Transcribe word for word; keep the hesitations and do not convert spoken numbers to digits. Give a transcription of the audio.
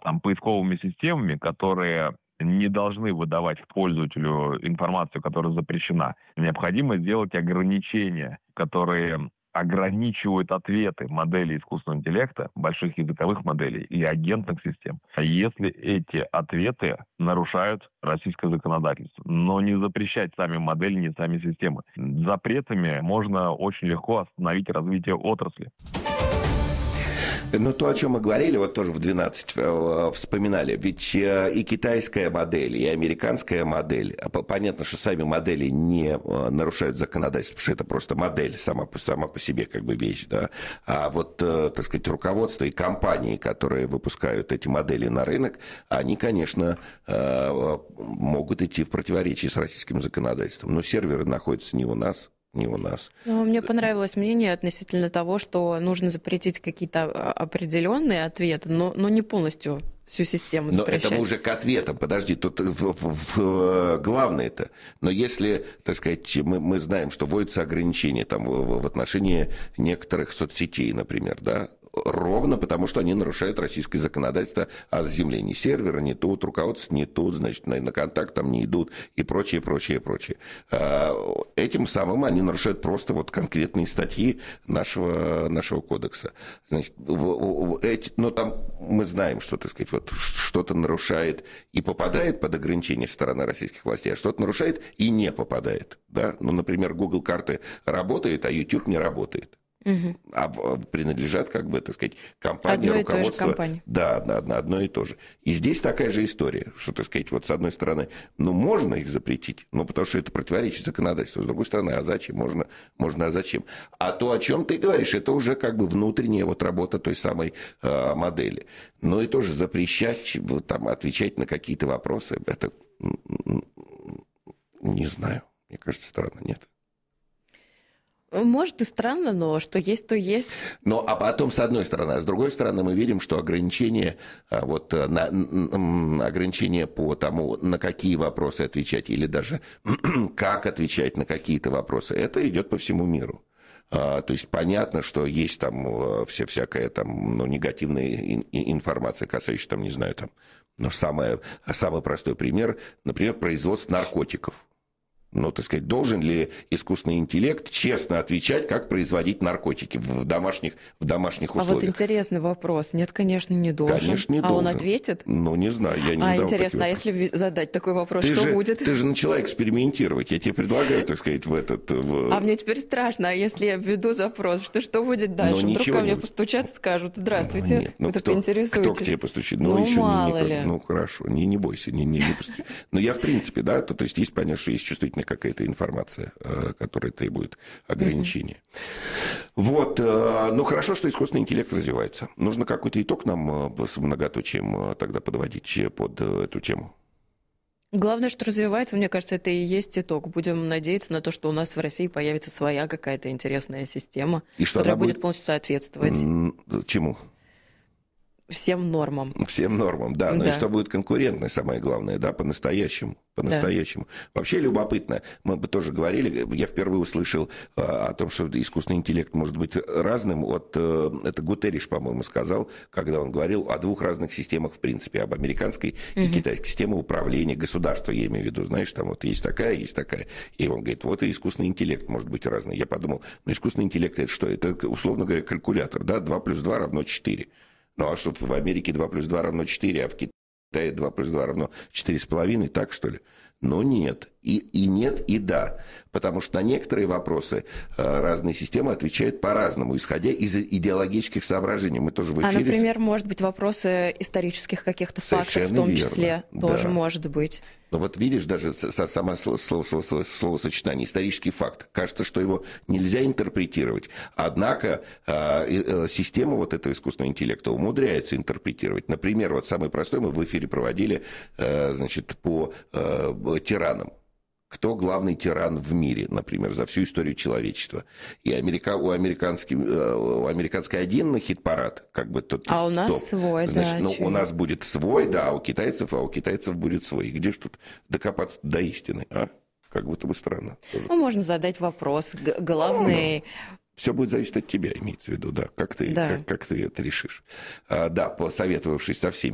там, поисковыми системами, которые не должны выдавать пользователю информацию, которая запрещена. Необходимо сделать ограничения, которые ограничивают ответы моделей искусственного интеллекта, больших языковых моделей и агентных систем, если эти ответы нарушают российское законодательство. Но не запрещать сами модели, не сами системы. Запретами можно очень легко остановить развитие отрасли. Ну, то, о чем мы говорили, вот тоже в двенадцать вспоминали, ведь и китайская модель, и американская модель, понятно, что сами модели не нарушают законодательство, потому что это просто модель сама, сама по себе как бы вещь, да, а вот, так сказать, руководство и компании, которые выпускают эти модели на рынок, они, конечно, могут идти в противоречие с российским законодательством, но серверы находятся не у нас. Не у нас. Но мне понравилось мнение относительно того, что нужно запретить какие-то определенные ответы, но, но не полностью всю систему запрещать. Но это мы уже к ответам. Подожди, тут в, в, в, главное-то. Но если, так сказать, мы, мы знаем, что вводятся ограничения там, в, в отношении некоторых соцсетей, например, да, ровно потому, что они нарушают российское законодательство о заземлении сервера, не тут, руководство не тут, значит, на, на контакт там не идут и прочее, прочее, прочее. Этим самым они нарушают просто вот конкретные статьи нашего, нашего кодекса. Значит, в, в, эти, но там мы знаем, что, так сказать, вот что-то нарушает и попадает под ограничения со стороны российских властей, а что-то нарушает и не попадает. Да? Ну, например, Google карты работает, а YouTube не работает. Угу. А принадлежат, как бы, так сказать, компании, одной руководству. И той же компании. Да, одно, одно и то же. И здесь такая же история, что, так сказать, вот с одной стороны, ну, можно их запретить, ну, потому что это противоречит законодательству. С другой стороны, а зачем? Можно, можно, а зачем? А то, о чем ты говоришь, это уже как бы внутренняя вот работа той самой э, модели. Ну, и тоже запрещать, вот, там, отвечать на какие-то вопросы, это, не знаю, мне кажется, странно, нет. Может и странно, но что есть, то есть. Ну, а потом, с одной стороны, а с другой стороны, мы видим, что ограничения, вот, на, ограничения по тому, на какие вопросы отвечать, или даже как отвечать на какие-то вопросы, это идет по всему миру. То есть понятно, что есть там вся, всякая там, ну, негативная информация, касающаяся, там, не знаю, там, но самое, самый простой пример, например, производство наркотиков. Ну, так сказать, должен ли искусственный интеллект честно отвечать, как производить наркотики в домашних, в домашних условиях? А вот интересный вопрос. Нет, конечно, не должен. Конечно, не а должен. он ответит? Ну, не знаю, я не а, задавал интересно, а если задать такой вопрос, ты что же, будет? Ты же начала экспериментировать. Я тебе предлагаю, так сказать, в этот... В... А мне теперь страшно. А если я введу запрос, что что будет дальше? Ну, вдруг ко мне будет. постучат, скажут: здравствуйте, ну, нет, ну, вы тут кто, интересуетесь. Кто к тебе постучит? Ну, ну еще мало не, ли. Ну, хорошо, не, не бойся, не, не, не постучи. Но я, в принципе, да, то, то есть есть, понятно, что есть чувствительная какая-то информация, которая требует ограничения. Mm-hmm. Вот, ну хорошо, что искусственный интеллект развивается. Нужно какой-то итог нам с многоточием тогда подводить под эту тему. Главное, что развивается, мне кажется, это и есть итог. Будем надеяться на то, что у нас в России появится своя какая-то интересная система, и что которая будет полностью соответствовать. Чему? Всем нормам. Всем нормам, да. Но да. И что будет конкурентной, самое главное, да, по-настоящему. По-настоящему. Да. Вообще любопытно. Мы бы тоже говорили, я впервые услышал о том, что искусственный интеллект может быть разным. Вот это Гутерриш, по-моему, сказал, когда он говорил о двух разных системах, в принципе, об американской угу. и китайской системе управления государства, я имею в виду. Знаешь, там вот есть такая, есть такая. И он говорит, вот и искусственный интеллект может быть разный. Я подумал, ну искусственный интеллект это что? Это, условно говоря, калькулятор, да, два плюс два равно четыре. Ну, а что в Америке два плюс два равно четыре, а в Китае два плюс два равно четыре с половиной, так что ли? Но нет. И, и нет, и да. Потому что на некоторые вопросы разные системы отвечают по-разному, исходя из идеологических соображений. Мы тоже в эфире... А, например, может быть, вопросы исторических каких-то фактов в том верно. Числе тоже да. может быть. Ну вот видишь, даже само словосочетание «исторический факт». Кажется, что его нельзя интерпретировать. Однако система вот этого искусственного интеллекта умудряется интерпретировать. Например, вот самый простой мы в эфире проводили, значит, по тиранам. Кто главный тиран в мире, например, за всю историю человечества. И Америка, у, американский, у американской один хит-парад, как бы тот А у нас топ. свой, значит, значит. Ну, у нас будет свой, да, а у китайцев, а у китайцев будет свой. Где ж тут докопаться до истины, а? Как будто бы странно. Тоже. Ну, можно задать вопрос. Г- главный... Ну, все будет зависеть от тебя, имеется в виду, да, как ты, да. Как, как ты это решишь. А, да, посоветовавшись со всеми